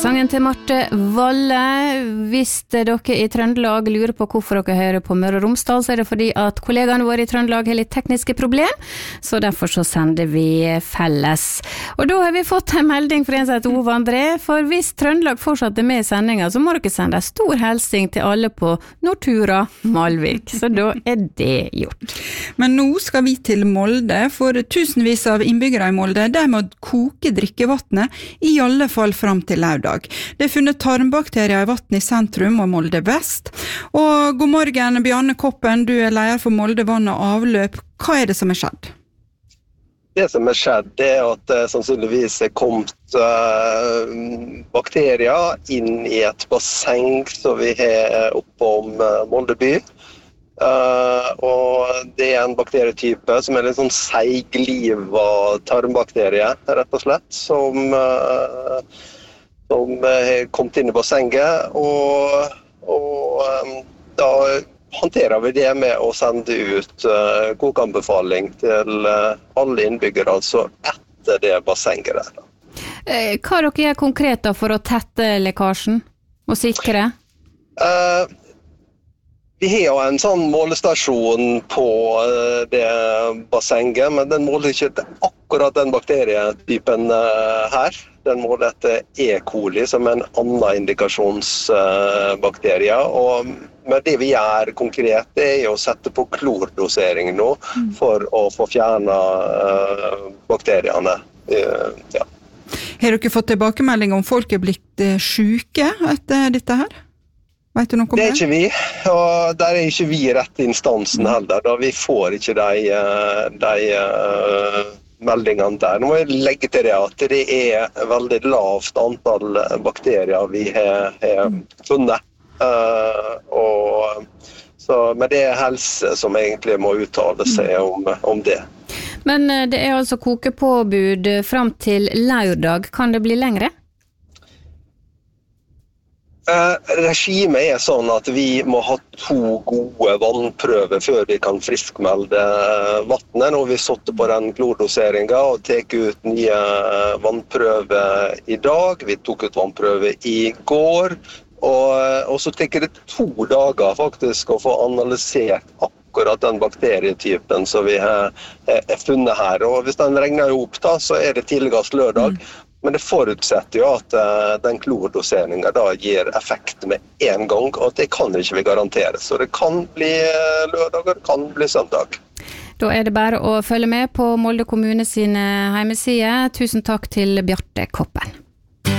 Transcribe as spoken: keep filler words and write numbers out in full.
Sangen til Marte Valle. Hvis dere i Trøndelag lurer på hvorfor dere hører på Møre og Romsdal, så er det fordi at kollegaene våre i Trøndelag har litt tekniske problem, så derfor så sender vi felles. Og da har vi fått en melding fra en som heter Ove André, for hvis Trøndelag fortsetter med sendinga, så må dere sende en stor helsing til alle på Nortura Malvik, så da er det gjort. Men nå skal vi til Molde, for tusenvis av innbyggere i Molde, de må koke drikkevattnet, i alle fall fram til lørdag. Det er funnet tarmbakterier i vatten i sentrum og Molde vest. Og god morgen, Bjarne Koppen, du er leder for Molde vann og avløp. Hva er det som er skjedd? Det som er skjedd, det er at det sannsynligvis er kommet uh, bakterier inn i et basseng som vi har oppe om uh, Molde by. Uh, og det er en bakterietype som er litt sånn seigliva tarmbakterie, rett og slett, som... Uh, som har kommet inn i bassenget, og, og um, da håndterer vi det med å sende ut uh, kokeanbefaling til uh, alle innbyggere, altså etter det bassenget der. Eh, hva dere gjør konkret da for å tette lekkasjen og sikre? Uh, vi har en sånn målestasjon på uh, det bassenget, men den måler ikke akkurat den bakterietypen uh, her. Den måler etter E. coli, som er en annen indikasjonsbakterie. Og med det vi gjør konkret, det er å sette på klordosering nå, for å få fjernet bakteriene. Ja. Har dere fått tilbakemelding om folk er blitt syke etter dette her? Vet du noe om det? Det er ikke vi, og der er ikke vi rett instansen heller, da vi får ikke de... de meldingene der. Nå må jeg legge til det at det er veldig lavt antall bakterier vi har, har funnet. Uh, og, så, men det er helse som egentlig må uttale seg om, om det. Men det er altså kokepåbud frem til lørdag. Kan det bli lengre? Uh, regimet er sånn at vi må ha to gode vannprøver før vi kan friskmelde vattnet. Nå har vi satt på den klordoseringen og tatt ut nye vannprøver i dag. Vi tok ut vannprøver i går, og, og så tar det to dager faktisk å få analysert akkurat den bakterietypen som vi har, har funnet her. Og hvis den regner opp da, så er det tidligst lørdag. Mm. Men det forutsetter jo at uh, den klordoseringen da gir effekt med en gang, og det kan ikke vi garantere. Så det kan bli lørdag, og det kan bli søndag. Da er det bare å følge med på Molde kommune sine hjemmesider. Tusen takk til Bjarte Koppen.